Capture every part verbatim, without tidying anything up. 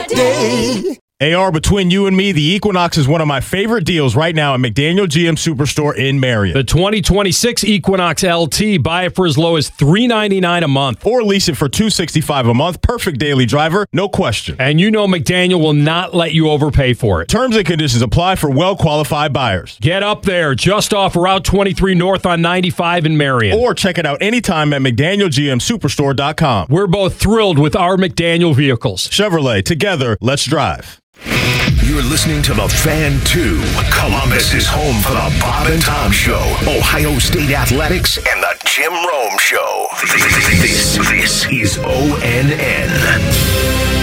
day. A R, between you and me, the Equinox is one of my favorite deals right now at McDaniel G M Superstore in Marion. The twenty twenty-six Equinox L T, buy it for as low as three ninety-nine a month. Or lease it for two sixty-five a month. Perfect daily driver, no question. And you know McDaniel will not let you overpay for it. Terms and conditions apply for well-qualified buyers. Get up there, just off Route twenty-three North on ninety-five in Marion. Or check it out anytime at McDaniel G M Superstore dot com. We're both thrilled with our McDaniel vehicles. Chevrolet, together, let's drive. You're listening to The Fan two. Columbus is home for the Bob and Tom Show, Ohio State Athletics, and the Jim Rome Show. This, this is O N N.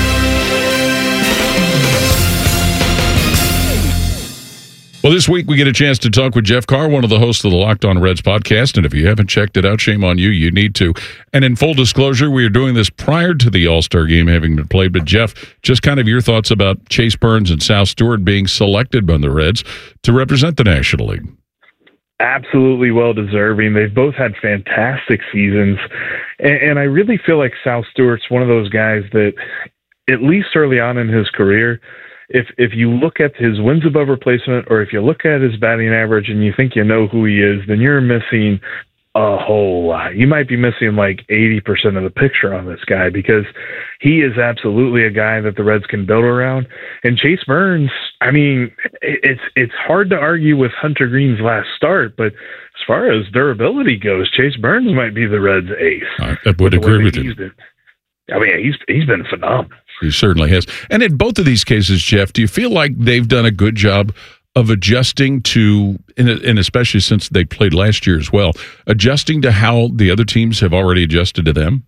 Well, this week we get a chance to talk with Jeff Carr, one of the hosts of the Locked On Reds podcast. And if you haven't checked it out, shame on you. You need to. And in full disclosure, we are doing this prior to the All-Star game having been played. But, Jeff, just kind of your thoughts about Chase Burns and Sal Stewart being selected by the Reds to represent the National League. Absolutely well-deserving. They've both had fantastic seasons. And, and I really feel like Sal Stewart's one of those guys that, at least early on in his career, If if you look at his wins above replacement, or if you look at his batting average and you think you know who he is, then you're missing a whole lot. You might be missing like eighty percent of the picture on this guy, because he is absolutely a guy that the Reds can build around. And Chase Burns, I mean, it's it's hard to argue with Hunter Green's last start, but as far as durability goes, Chase Burns might be the Reds' ace. I would agree with you. Been. I mean, he's he's been phenomenal. He certainly has. And in both of these cases, Jeff, do you feel like they've done a good job of adjusting to, and especially since they played last year as well, adjusting to how the other teams have already adjusted to them?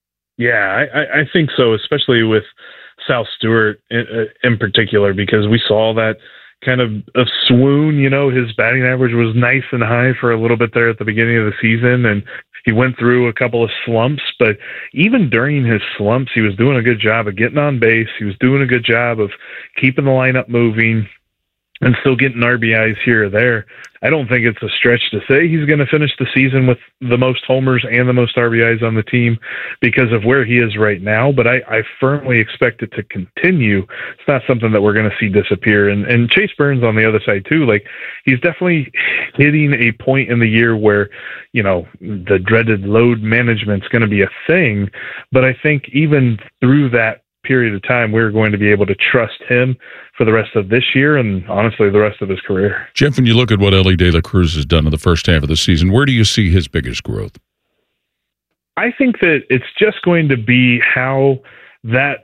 Yeah, I, I think so, especially with Sal Stewart in, in particular, because we saw that kind of a swoon. You know, his batting average was nice and high for a little bit there at the beginning of the season, and he went through a couple of slumps, but even during his slumps, he was doing a good job of getting on base. He was doing a good job of keeping the lineup moving and still getting R B Is here or there. I don't think it's a stretch to say he's going to finish the season with the most homers and the most R B Is on the team because of where he is right now, but I, I firmly expect it to continue. It's not something that we're going to see disappear. And, and Chase Burns on the other side too, like he's definitely hitting a point in the year where, you know, the dreaded load management's going to be a thing, but I think even through that period of time, we're going to be able to trust him for the rest of this year and honestly the rest of his career. Jeff, when you look at what Elly De La Cruz has done in the first half of the season, where do you see his biggest growth? I think that it's just going to be how that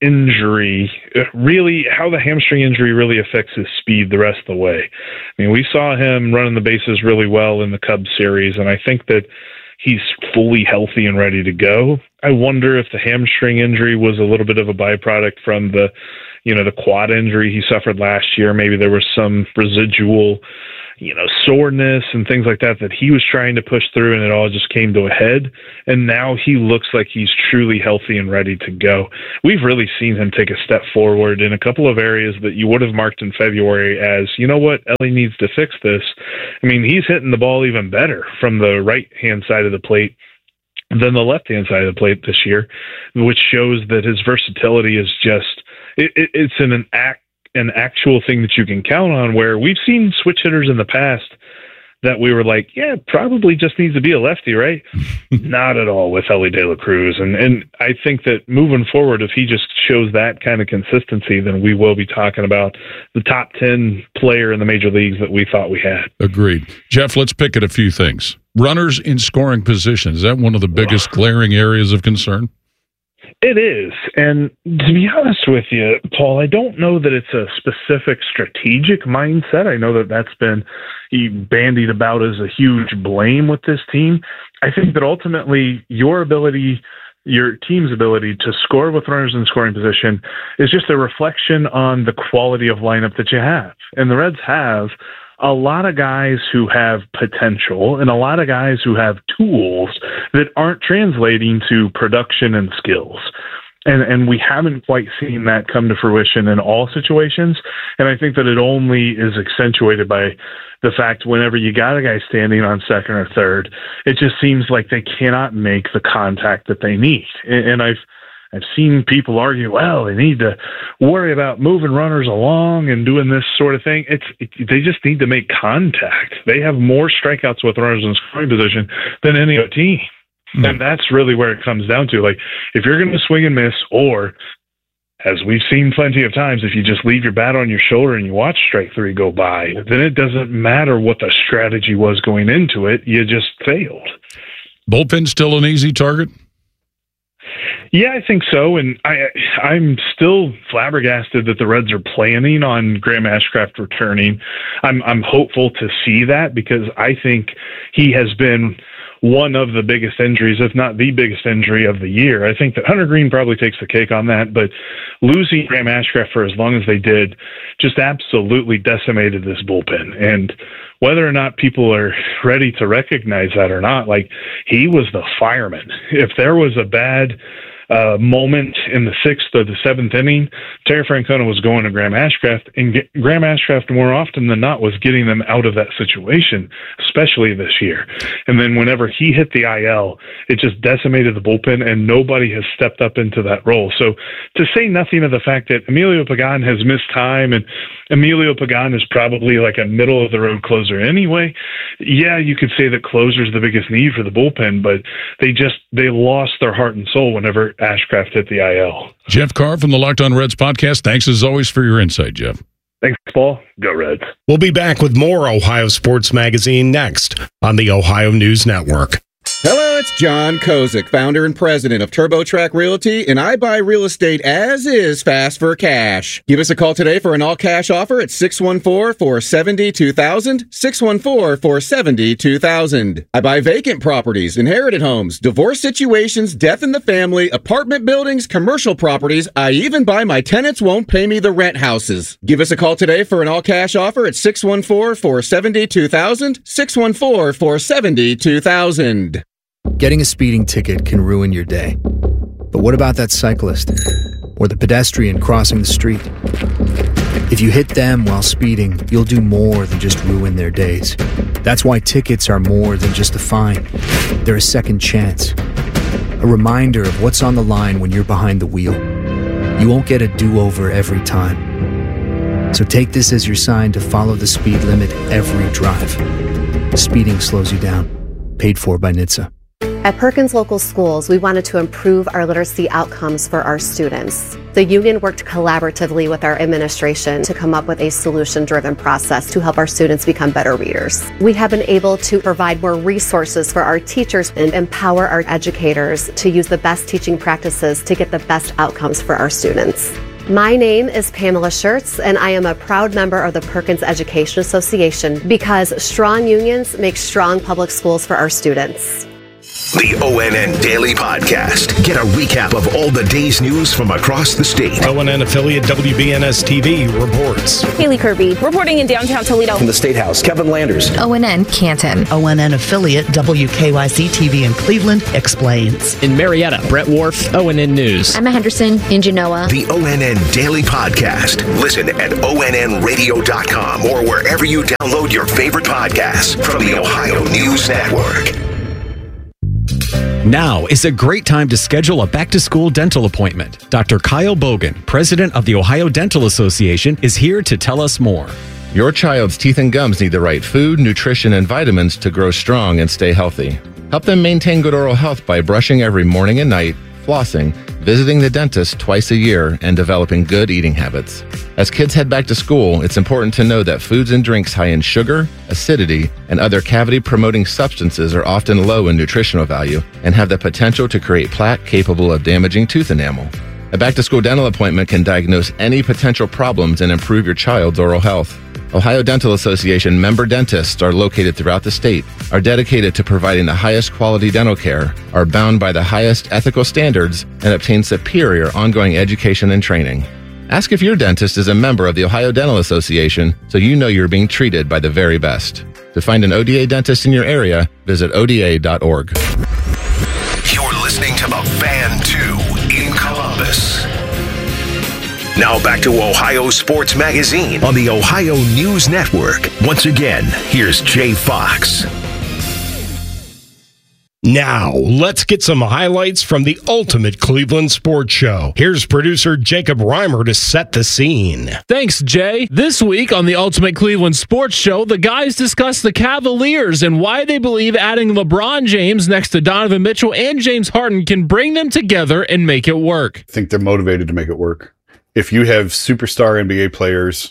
injury really, how the hamstring injury really affects his speed the rest of the way. I mean, we saw him running the bases really well in the Cubs series, and I think that he's fully healthy and ready to go. I wonder if the hamstring injury was a little bit of a byproduct from the, you know, the quad injury he suffered last year. Maybe there was some residual, you know, soreness and things like that that he was trying to push through, and it all just came to a head. And now he looks like he's truly healthy and ready to go. We've really seen him take a step forward in a couple of areas that you would have marked in February as, you know what, Elly needs to fix this. I mean, he's hitting the ball even better from the right-hand side of the plate than the left-hand side of the plate this year, which shows that his versatility is just, it, it, it's an, an act, an actual thing that you can count on, where we've seen switch hitters in the past that we were like, yeah, probably just needs to be a lefty, right? Not at all with Elly De La Cruz. And, and I think that moving forward, if he just shows that kind of consistency, then we will be talking about the top ten player in the major leagues that we thought we had. Agreed. Jeff, let's pick at a few things. Runners in scoring position, is that one of the biggest glaring areas of concern? It is. And to be honest with you, Paul, I don't know that it's a specific strategic mindset. I know that that's been bandied about as a huge blame with this team. I think that ultimately your ability, your team's ability to score with runners in scoring position is just a reflection on the quality of lineup that you have. And the Reds have a lot of guys who have potential and a lot of guys who have tools that aren't translating to production and skills. And and we haven't quite seen that come to fruition in all situations. And I think that it only is accentuated by the fact whenever you got a guy standing on second or third, it just seems like they cannot make the contact that they need. And, and I've I've seen people argue, well, they need to worry about moving runners along and doing this sort of thing. It's it, they just need to make contact. They have more strikeouts with runners in scoring position than any other team. Mm-hmm. And that's really where it comes down to. Like, if you're going to swing and miss, or as we've seen plenty of times, if you just leave your bat on your shoulder and you watch strike three go by, then it doesn't matter what the strategy was going into it. You just failed. Bullpen still an easy target? Yeah, I think so. And I, I'm still flabbergasted that the Reds are planning on Graham Ashcraft returning. I'm, I'm hopeful to see that, because I think he has been one of the biggest injuries, if not the biggest injury of the year. I think that Hunter Green probably takes the cake on that, but losing Graham Ashcraft for as long as they did just absolutely decimated this bullpen. And whether or not people are ready to recognize that or not, like, he was the fireman. If there was a bad uh, moment in the sixth or the seventh inning, Terry Francona was going to Graham Ashcraft, and get, Graham Ashcraft more often than not was getting them out of that situation, especially this year. And then whenever he hit the I L, it just decimated the bullpen, and nobody has stepped up into that role. So to say nothing of the fact that Emilio Pagan has missed time, and Emilio Pagan is probably like a middle of the road closer anyway, yeah, you could say that closer is the biggest need for the bullpen, but they just, they lost their heart and soul whenever Ashcraft hit the I L. Jeff Carr from the Locked On Reds podcast. Thanks as always for your insight, Jeff. Thanks, Paul. Go Reds. We'll be back with more Ohio Sports Magazine next on the Ohio News Network. Hello, it's John Kozik, founder and president of TurboTrack Realty, and I buy real estate as is, fast for cash. Give us a call today for an all-cash offer at six one four, four seven zero, two thousand, six one four, four seven zero, two thousand. I buy vacant properties, inherited homes, divorce situations, death in the family, apartment buildings, commercial properties. I even buy my tenants won't pay me the rent houses. Give us a call today for an all-cash offer at six one four, four seven zero, two thousand, six one four, four seven zero, two thousand. Getting a speeding ticket can ruin your day. But what about that cyclist? Or the pedestrian crossing the street? If you hit them while speeding, you'll do more than just ruin their days. That's why tickets are more than just a fine. They're a second chance. A reminder of what's on the line when you're behind the wheel. You won't get a do-over every time. So take this as your sign to follow the speed limit every drive. Speeding slows you down. Paid for by N H T S A. At Perkins Local Schools, we wanted to improve our literacy outcomes for our students. The union worked collaboratively with our administration to come up with a solution-driven process to help our students become better readers. We have been able to provide more resources for our teachers and empower our educators to use the best teaching practices to get the best outcomes for our students. My name is Pamela Schertz, and I am a proud member of the Perkins Education Association, because strong unions make strong public schools for our students. The O N N Daily Podcast. Get a recap of all the day's news from across the state. O N N affiliate W B N S T V reports. Haley Kirby reporting in downtown Toledo. From the State House, Kevin Landers. O N N Canton. O N N affiliate W K Y C T V in Cleveland explains. In Marietta, Brett Wharf, O N N News. Emma Henderson in Genoa. The O N N Daily Podcast. Listen at O N N radio dot com or wherever you download your favorite podcasts from the Ohio News Network. Now is a great time to schedule a back-to-school dental appointment. Doctor Kyle Bogan, president of the Ohio Dental Association, is here to tell us more. Your child's teeth and gums need the right food, nutrition, and vitamins to grow strong and stay healthy. Help them maintain good oral health by brushing every morning and night, flossing, visiting the dentist twice a year, and developing good eating habits. As kids head back to school, it's important to know that foods and drinks high in sugar, acidity, and other cavity-promoting substances are often low in nutritional value and have the potential to create plaque capable of damaging tooth enamel. A back-to-school dental appointment can diagnose any potential problems and improve your child's oral health. Ohio Dental Association member dentists are located throughout the state, are dedicated to providing the highest quality dental care, are bound by the highest ethical standards, and obtain superior ongoing education and training. Ask if your dentist is a member of the Ohio Dental Association so you know you're being treated by the very best. To find an O D A dentist in your area, visit O D A dot org. You're listening to the Fan two in Columbus. Now back to Ohio Sports Magazine on the Ohio News Network. Once again, here's Jay Fox. Now, let's get some highlights from the Ultimate Cleveland Sports Show. Here's producer Jacob Reimer to set the scene. Thanks, Jay. This week on the Ultimate Cleveland Sports Show, the guys discuss the Cavaliers and why they believe adding LeBron James next to Donovan Mitchell and James Harden can bring them together and make it work. I think they're motivated to make it work. If you have superstar N B A players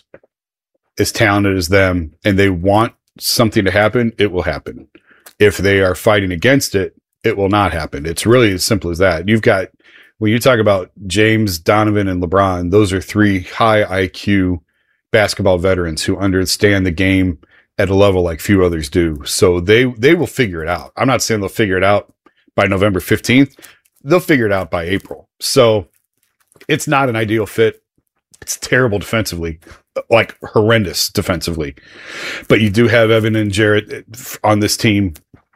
as talented as them and they want something to happen, it will happen. If they are fighting against it, it will not happen. It's really as simple as that. You've got, when you talk about James, Donovan, and LeBron, those are three high I Q basketball veterans who understand the game at a level like few others do. So they, they will figure it out. I'm not saying they'll figure it out by November fifteenth. They'll figure it out by April. So it's not an ideal fit. It's terrible defensively, like horrendous defensively. But you do have Evan and Jarrett on this team.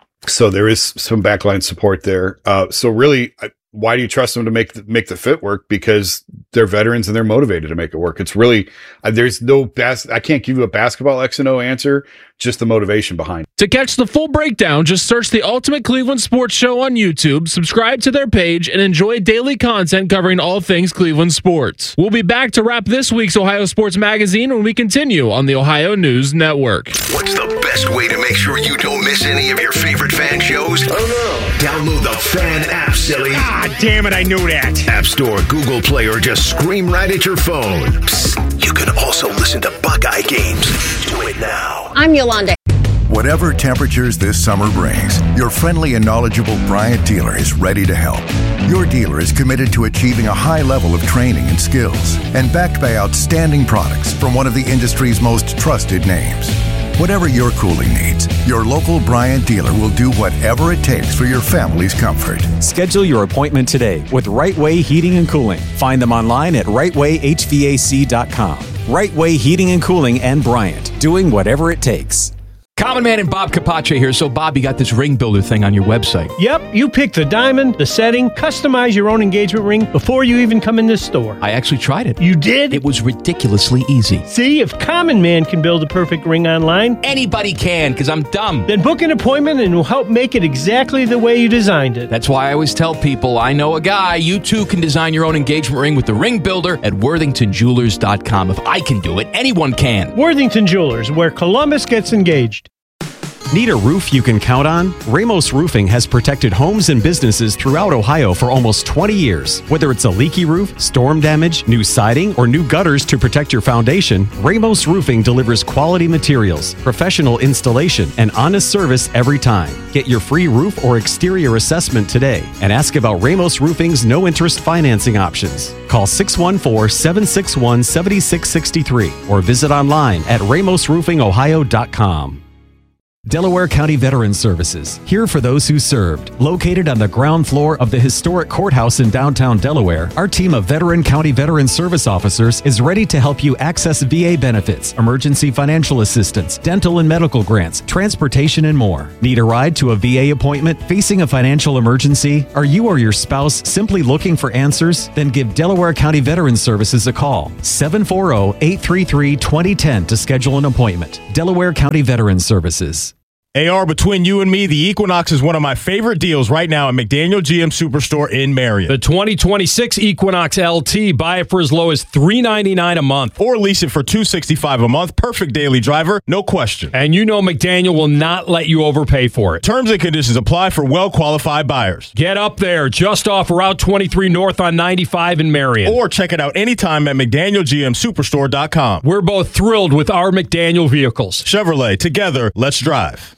So there is some backline support there. Uh, so really, why do you trust them to make the, make the fit work? Because they're veterans and they're motivated to make it work. It's really, uh, there's no bas- I can't give you a basketball X and O answer, just the motivation behind it. To catch the full breakdown, just search the Ultimate Cleveland Sports Show on YouTube, subscribe to their page, and enjoy daily content covering all things Cleveland sports. We'll be back to wrap this week's Ohio Sports Magazine when we continue on the Ohio News Network. What's the best way to make sure you don't miss any of your favorite fan shows? Oh no. Download the Fan app, silly. Ah, damn it, I knew that. App Store, Google Play, or just scream right at your phone. Psst, you can also listen to Buckeye games. Do it now. I'm Yolanda. Whatever temperatures this summer brings, your friendly and knowledgeable Bryant dealer is ready to help. Your dealer is committed to achieving a high level of training and skills and backed by outstanding products from one of the industry's most trusted names. Whatever your cooling needs, your local Bryant dealer will do whatever it takes for your family's comfort. Schedule your appointment today with Right Way Heating and Cooling. Find them online at right way h v a c dot com. Right Way Heating and Cooling and Bryant, doing whatever it takes. Common Man and Bob Capace here. So, Bob, you got this ring builder thing on your website. Yep, you pick the diamond, the setting, customize your own engagement ring before you even come in this store. I actually tried it. You did? It was ridiculously easy. See, if Common Man can build a perfect ring online, anybody can, because I'm dumb. Then book an appointment and we'll help make it exactly the way you designed it. That's why I always tell people, I know a guy. You too can design your own engagement ring with the ring builder at worthington jewelers dot com. If I can do it, anyone can. Worthington Jewelers, where Columbus gets engaged. Need a roof you can count on? Ramos Roofing has protected homes and businesses throughout Ohio for almost twenty years. Whether it's a leaky roof, storm damage, new siding, or new gutters to protect your foundation, Ramos Roofing delivers quality materials, professional installation, and honest service every time. Get your free roof or exterior assessment today and ask about Ramos Roofing's no-interest financing options. Call six one four, seven six one, seven six six three or visit online at ramos roofing ohio dot com. Delaware County Veterans Services, here for those who served. Located on the ground floor of the historic courthouse in downtown Delaware, our team of veteran county veteran service officers is ready to help you access V A benefits, emergency financial assistance, dental and medical grants, transportation, and more. Need a ride to a V A appointment? Facing a financial emergency? Are you or your spouse simply looking for answers? Then give Delaware County Veterans Services a call. seven four zero, eight three three, two zero one zero to schedule an appointment. Delaware County Veterans Services. A R, between you and me, the Equinox is one of my favorite deals right now at McDaniel G M Superstore in Marion. The twenty twenty-six Equinox L T, buy it for as low as three ninety-nine a month. Or lease it for two sixty-five a month. Perfect daily driver, no question. And you know McDaniel will not let you overpay for it. Terms and conditions apply for well-qualified buyers. Get up there, just off Route twenty-three North on ninety-five in Marion. Or check it out anytime at mcdaniel g m superstore dot com. We're both thrilled with our McDaniel vehicles. Chevrolet, together, let's drive.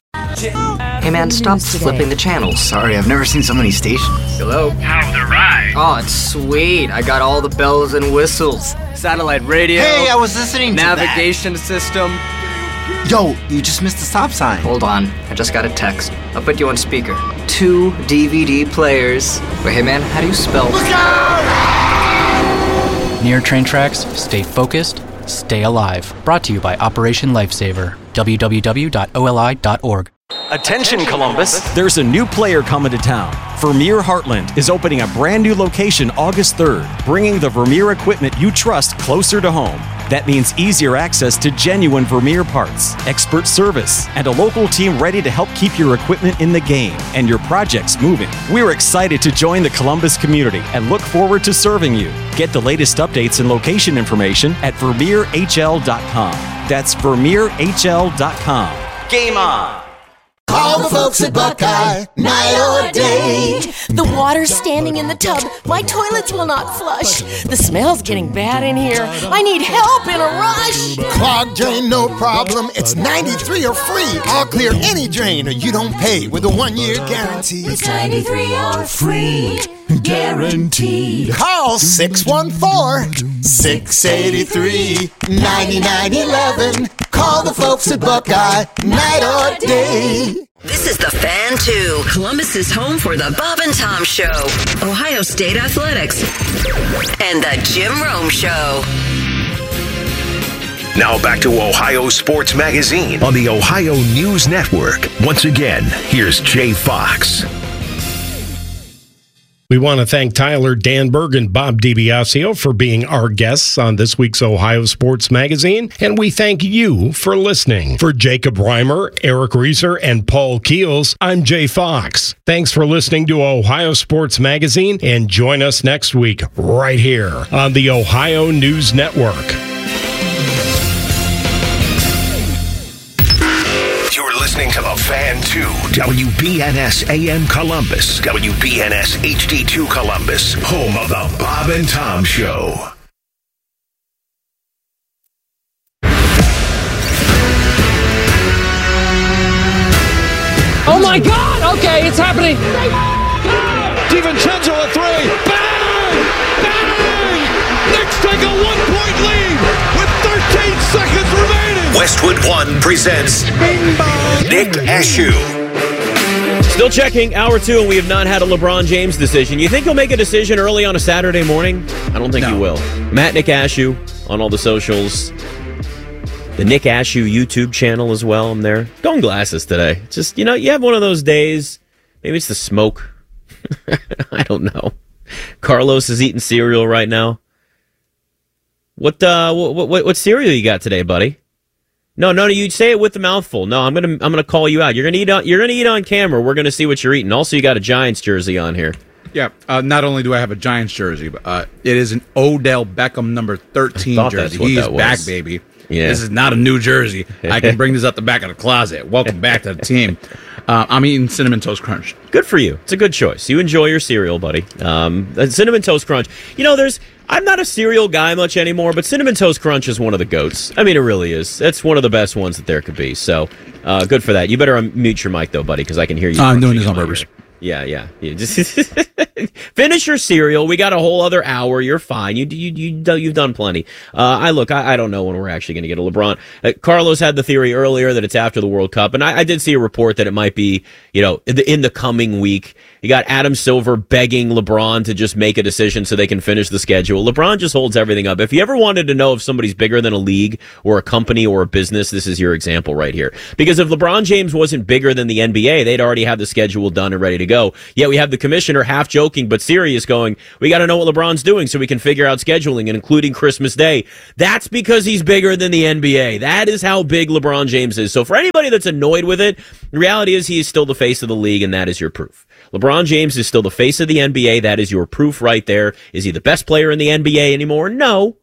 Hey man, stop flipping the channels. Sorry, I've never seen so many stations. Hello? How's the ride? Oh, it's sweet. I got all the bells and whistles. Satellite radio. Hey, I was listening to navigation that. system. Yo, you just missed the stop sign. Hold on, I just got a text. I'll put you on speaker. Two D V D players. Wait, hey man, how do you spell? Look out! Near train tracks, stay focused, stay alive. Brought to you by Operation Lifesaver. w w w dot o l i dot org. Attention, Columbus! There's a new player coming to town. Vermeer Heartland is opening a brand new location August third, bringing the Vermeer equipment you trust closer to home. That means easier access to genuine Vermeer parts, expert service, and a local team ready to help keep your equipment in the game and your projects moving. We're excited to join the Columbus community and look forward to serving you. Get the latest updates and location information at vermeer h l dot com. That's vermeer h l dot com. Game on! Call the folks at Buckeye, night or day. The water's standing in the tub. My toilets will not flush. The smell's getting bad in here. I need help in a rush. Clogged drain, no problem. It's ninety-three or free. I'll clear any drain or you don't pay with a one-year guarantee. It's ninety-three or free. Guaranteed. Call six one four, six eight three, nine nine one one. Call the folks at Buckeye, night or day. This is the Fan two, Columbus's home for the Bob and Tom Show, Ohio State Athletics, and the Jim Rome Show. Now back to Ohio Sports Magazine on the Ohio News Network. Once again, here's Jay Fox. We want to thank Tyler Danberg and Bob DiBiasio for being our guests on this week's Ohio Sports Magazine, and we thank you for listening. For Jacob Reimer, Eric Reiser, and Paul Keels, I'm Jay Fox. Thanks for listening to Ohio Sports Magazine, and join us next week right here on the Ohio News Network. Listening to the Fan two, W B N S A M Columbus, W B N S H D two Columbus, home of the Bob and Tom Show. Oh my God! Okay, it's happening. DiVincenzo a three. Bang! Bang! Knicks take a one-point lead with thirteen seconds remaining. Westwood One presents Nick Ashew. Still checking hour two, and we have not had a LeBron James decision. You think he'll make a decision early on a Saturday morning? I don't think no. he will. Matt Nick Ashew on all the socials. The Nick Ashew YouTube channel as well. I'm there. Going glasses today. Just, you know, you have one of those days. Maybe it's the smoke. I don't know. Carlos is eating cereal right now. What uh, what what, what cereal you got today, buddy? No, no, no. You say it with the mouthful. No, I'm gonna, I'm gonna call you out. You're gonna eat on, you're gonna eat on camera. We're gonna see what you're eating. Also, you got a Giants jersey on here. Yeah. Uh, not only do I have a Giants jersey, but uh, it is an Odell Beckham number thirteen jersey. He's back, baby. Yeah. This is not a new jersey. I can bring this out the back of the closet. Welcome back to the team. Uh, I'm eating Cinnamon Toast Crunch. Good for you. It's a good choice. You enjoy your cereal, buddy. Um, Cinnamon Toast Crunch. You know, there's. I'm not a cereal guy much anymore, but Cinnamon Toast Crunch is one of the goats. I mean, it really is. It's one of the best ones that there could be. So, uh, good for that. You better unmute your mic, though, buddy, because I can hear you. I'm doing this on purpose. Yeah, yeah. yeah. Just finish your cereal. We got a whole other hour. You're fine. You you you you've done plenty. Uh, I look. I, I don't know when we're actually going to get a LeBron. Uh, Carlos had the theory earlier that it's after the World Cup, and I, I did see a report that it might be, you know, in the, in the coming week. You got Adam Silver begging LeBron to just make a decision so they can finish the schedule. LeBron just holds everything up. If you ever wanted to know if somebody's bigger than a league or a company or a business, this is your example right here. Because if LeBron James wasn't bigger than the N B A, they'd already have the schedule done and ready to go. Yet we have the commissioner half joking but serious going, we got to know what LeBron's doing so we can figure out scheduling and including Christmas Day. That's because he's bigger than the N B A. That is how big LeBron James is. So for anybody that's annoyed with it, the reality is he is still the face of the league, and that is your proof. LeBron James is still the face of the N B A. That is your proof right there. Is he the best player in the N B A anymore? No.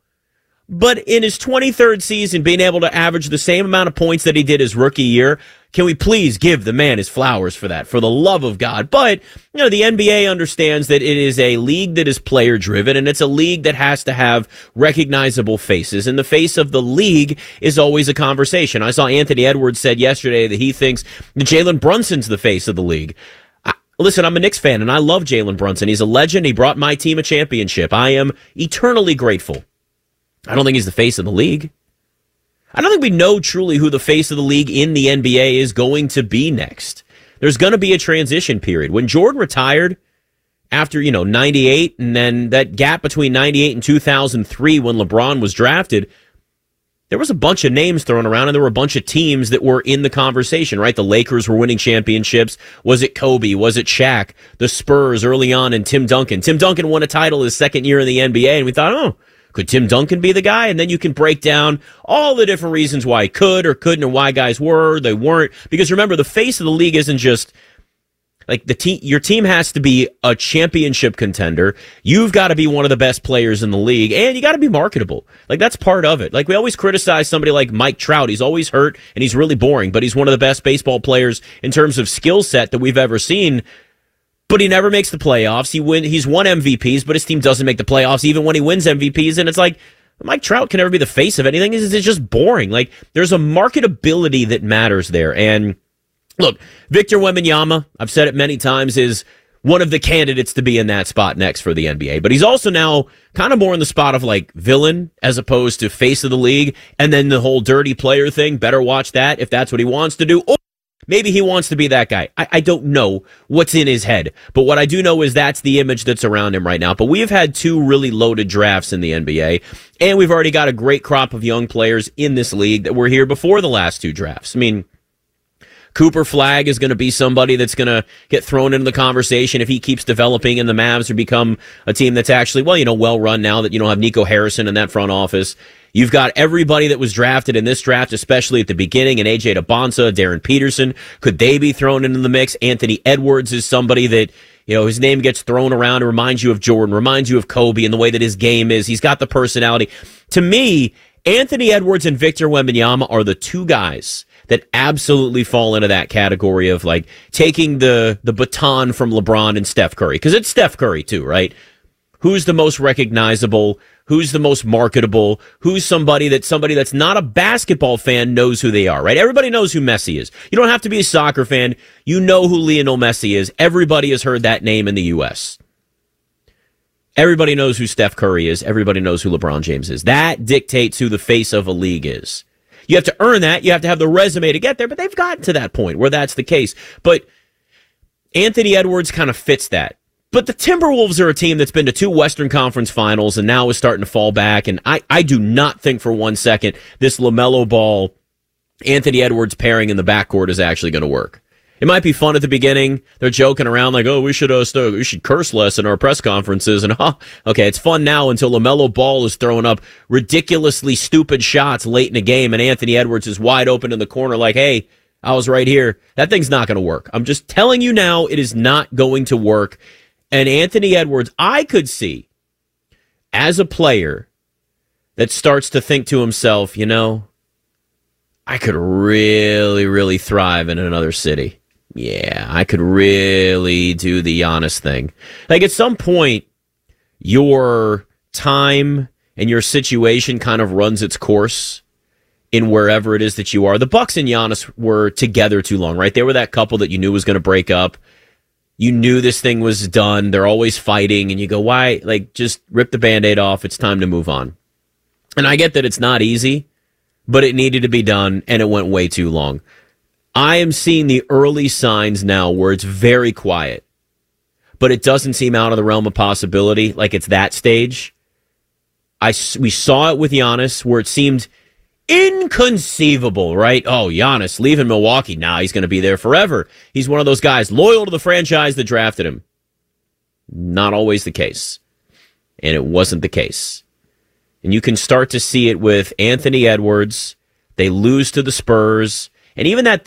But in his twenty-third season, being able to average the same amount of points that he did his rookie year, can we please give the man his flowers for that, for the love of God? But, you know, the N B A understands that it is a league that is player-driven, and it's a league that has to have recognizable faces. And the face of the league is always a conversation. I saw Anthony Edwards said yesterday that he thinks that Jalen Brunson's the face of the league. Listen, I'm a Knicks fan, and I love Jalen Brunson. He's a legend. He brought my team a championship. I am eternally grateful. I don't think he's the face of the league. I don't think we know truly who the face of the league in the N B A is going to be next. There's going to be a transition period. When Jordan retired after, you know, ninety-eight, and then that gap between ninety-eight and two thousand three when LeBron was drafted, there was a bunch of names thrown around, and there were a bunch of teams that were in the conversation, right? The Lakers were winning championships. Was it Kobe? Was it Shaq? The Spurs early on, and Tim Duncan. Tim Duncan won a title his second year in the N B A, and we thought, oh, Could Tim Duncan be the guy? And then you can break down all the different reasons why he could or couldn't, or why guys were or they weren't. Because remember, the face of the league isn't just like the team. Your team has to be a championship contender. You've got to be one of the best players in the league, and you got to be marketable. Like, that's part of it. Like, we always criticize somebody like Mike Trout. He's always hurt and he's really boring, but he's one of the best baseball players in terms of skill set that we've ever seen. But he never makes the playoffs. He win. He's won M V Ps, but his team doesn't make the playoffs even when he wins M V Ps. And it's like, Mike Trout can never be the face of anything. It's just boring. Like, there's a marketability that matters there. And look, Victor Wembanyama, I've said it many times, is one of the candidates to be in that spot next for the N B A. But he's also now kind of more in the spot of like villain as opposed to face of the league. And then the whole dirty player thing, better watch that if that's what he wants to do. Or maybe he wants to be that guy. I, I don't know what's in his head. But what I do know is that's the image that's around him right now. But we have had two really loaded drafts in the N B A. And we've already got a great crop of young players in this league that were here before the last two drafts. I mean, Cooper Flagg is going to be somebody that's going to get thrown into the conversation if he keeps developing and the Mavs or become a team that's actually, well, you know, well run now that you don't have Nico Harrison in that front office. You've got everybody that was drafted in this draft, especially at the beginning, and A J DeBonsa, Darren Peterson. Could they be thrown into the mix? Anthony Edwards is somebody that, you know, his name gets thrown around and reminds you of Jordan, reminds you of Kobe and the way that his game is. He's got the personality. To me, Anthony Edwards and Victor Wembanyama are the two guys that absolutely fall into that category of like taking the the baton from LeBron and Steph Curry. Because it's Steph Curry too, right? Who's the most recognizable? Who's the most marketable? Who's somebody that somebody that's not a basketball fan knows who they are, right? Everybody knows who Messi is. You don't have to be a soccer fan. You know who Lionel Messi is. Everybody has heard that name in the U S. Everybody knows who Steph Curry is. Everybody knows who LeBron James is. That dictates who the face of a league is. You have to earn that. You have to have the resume to get there, but they've gotten to that point where that's the case. But Anthony Edwards kind of fits that. But the Timberwolves are a team that's been to two Western Conference finals and now is starting to fall back. And I, I do not think for one second this LaMelo Ball, Anthony Edwards pairing in the backcourt is actually going to work. It might be fun at the beginning. They're joking around like, oh, we should uh, st- we should curse less in our press conferences. And, huh, okay, it's fun now until LaMelo Ball is throwing up ridiculously stupid shots late in the game and Anthony Edwards is wide open in the corner like, hey, I was right here. That thing's not going to work. I'm just telling you now, it is not going to work. And Anthony Edwards, I could see as a player that starts to think to himself, you know, I could really, really thrive in another city. Yeah, I could really do the Giannis thing. Like at some point, your time and your situation kind of runs its course in wherever it is that you are. The Bucks and Giannis were together too long, right? They were that couple that you knew was going to break up. You knew this thing was done. They're always fighting, and you go, why? Like, just rip the Band-Aid off. It's time to move on. And I get that it's not easy, but it needed to be done, and it went way too long. I am seeing the early signs now where it's very quiet, but it doesn't seem out of the realm of possibility, like it's that stage. I, we saw it with Giannis, where it seemed inconceivable, right? Oh, Giannis leaving Milwaukee. Now he's going to be there forever. He's one of those guys loyal to the franchise that drafted him. Not always the case. And it wasn't the case. And you can start to see it with Anthony Edwards. They lose to the Spurs. And even that